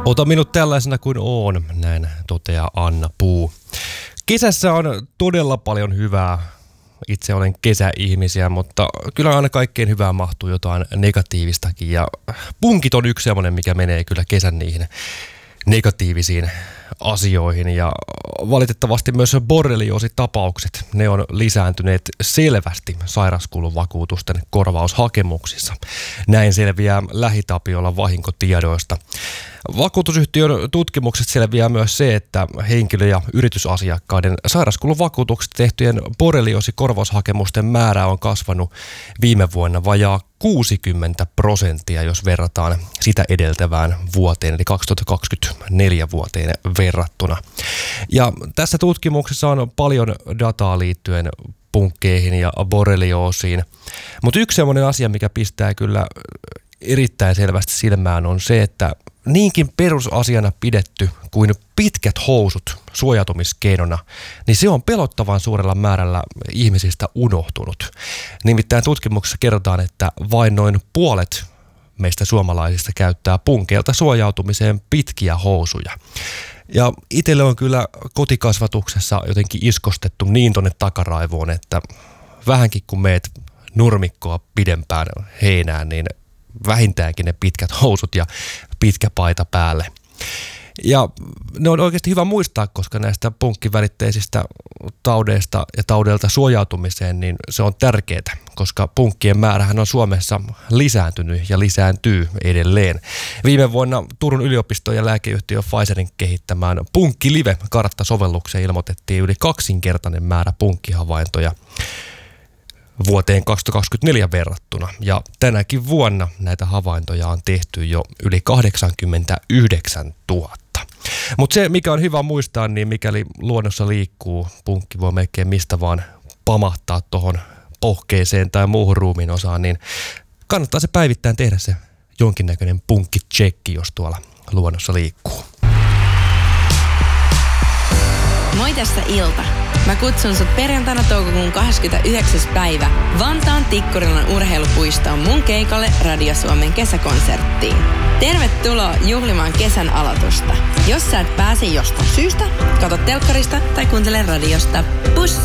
Ota minut tällaisena kuin oon, näin toteaa Anna Puu. Kesässä on todella paljon hyvää. Itse olen kesäihmisiä, mutta kyllä aina kaikkein hyvää mahtuu jotain negatiivistakin. Ja punkit on yksi sellainen, mikä menee kyllä kesän niihin negatiivisiin asioihin. Ja valitettavasti myös borrelioositapaukset, ne on lisääntyneet selvästi sairauskuluvakuutusten korvaushakemuksissa. Näin selviää LähiTapiolan vahinkotiedoista. Vakuutusyhtiön tutkimukset selviää myös se, että henkilö- ja yritysasiakkaiden sairauskuluvakuutukset tehtyjen borrelioosikorvaushakemusten määrä on kasvanut viime vuonna vajaa 60%, jos verrataan sitä edeltävään vuoteen, eli 2024 vuoteen verrattuna. Ja tässä tutkimuksessa on paljon dataa liittyen punkkeihin ja borrelioosiin, mutta yksi sellainen asia, mikä pistää kyllä erittäin selvästi silmään, on se, että niinkin perusasiana pidetty kuin pitkät housut suojautumiskeinona, niin se on pelottavan suurella määrällä ihmisistä unohtunut. Nimittäin tutkimuksessa kerrotaan, että vain noin puolet meistä suomalaisista käyttää punkeilta suojautumiseen pitkiä housuja. Ja itselle on kyllä kotikasvatuksessa jotenkin iskostettu niin tonne takaraivoon, että vähänkin kun meet nurmikkoa pidempään heinään, niin vähintäänkin ne pitkät housut ja pitkä paita päälle. Ja ne on oikeasti hyvä muistaa, koska näistä punkkivälitteisistä taudeista ja taudeilta suojautumiseen, niin se on tärkeää, koska punkkien määrähän on Suomessa lisääntynyt ja lisääntyy edelleen. Viime vuonna Turun yliopiston ja lääkeyhtiö Pfizerin kehittämään Punkkilive-karttasovellukseen ilmoitettiin yli 2-kertainen määrä punkkihavaintoja vuoteen 2024 verrattuna. Ja tänäkin vuonna näitä havaintoja on tehty jo yli 89 000. Mutta se, mikä on hyvä muistaa, niin mikäli luonnossa liikkuu, punkki voi melkein mistä vaan pamahtaa tuohon pohkeeseen tai muuhun ruumiin osaan, niin kannattaa se päivittäin tehdä se jonkinnäköinen punkkitsekki, jos tuolla luonnossa liikkuu. Moi, tässä Ilta. Mä kutsun sut perjantaina toukokuun 29. päivä Vantaan Tikkurilan urheilupuistoon mun keikalle Radio Suomen kesäkonserttiin. Tervetuloa juhlimaan kesän aloitusta. Jos sä et pääse jostain syystä, katso telkkarista tai kuuntele radiosta. Pus!